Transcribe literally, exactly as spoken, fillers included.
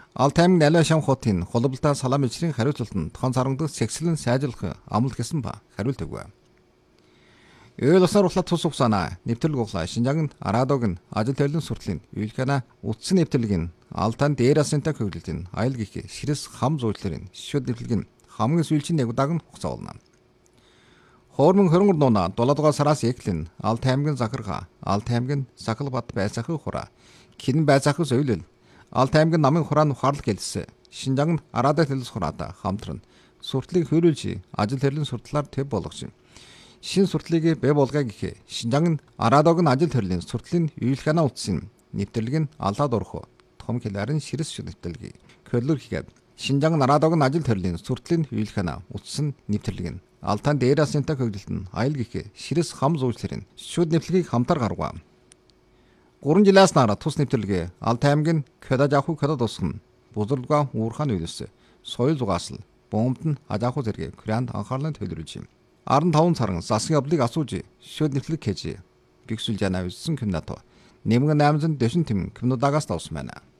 Алтай аймгийн Аливаа шам хотын холболтой салаа мэлчрийн хариуцлаганд тохон сарангад сэгсэлэн сайжруулах амлалт гэсэн ба хариулт өгөө. Эөл усаар улаат тус угсаана нэвтрэлг углаа Шинжаагийн Араадог нь ажил төлөвлөн суртлын үйлхана утсан нэвтрэлгийн Алтан дээр асынтай хөвлөлтийн аял гих ширэс хам зүйдлэрийн шүд нэвтрэлгийн хамгийн сүүлчийн нэг удааг нь хугацаална. Хоормон хөрөнгөр нууна дулаадгаа сараас эклэн Алтай аймгийн Захарга, Алтай аймгийн Сахалбат байцаахын хура, Кинэн байцаахын сөйлөл, Алтай аймгийн намын хураан ухаарлах гэлс, Шинжаагийн Араадаа төлөс хураата хамтран суртлыг хөрүүлж ажил төрлөн суртлаар төв болгож шин суртлыг бэ болгоо гэх Шинжаагийн Араадог нь ажил төрлийн суртлын үйлхана утсын нэвтрэлэг нь алаад орох том хэларын ширэс шүд нэвтрэлгийг хөлөр хийгээд Шинжаагийн Араадог нь ажил төрлийн суртлын үйлхана утсын нэвтрэлэг нь Алтан дээр асынтай хөвлөлт нь аял гих ширэс хам зүйчлэрийн шүд нэвтрэлгийг хамтар гаргав. гурван жилээс нара тус нэвтрэлгээ Алтай аймгийн Кёдажаху Кёдад усган бузарлуга уурхаан үйлс соёл зугаасл бомбд нь ажааху зэрэг Корианд анхаарлын төвлөрүүлж юм. арван таван сарын засгийн явдлыг асууж шүд нэвтрэлэг хийж бигсүүл жанаа үссэн киното нэмгэн аймзан дэшин тэм кинодагаас тавсан байна.